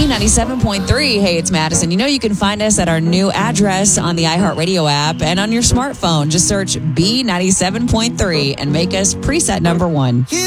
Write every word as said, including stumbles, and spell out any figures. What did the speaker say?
B ninety-seven point three. Hey, it's Madison. You know you can find us at our new address on the iHeartRadio app and on your smartphone. Just search B ninety-seven point three and make us preset number one.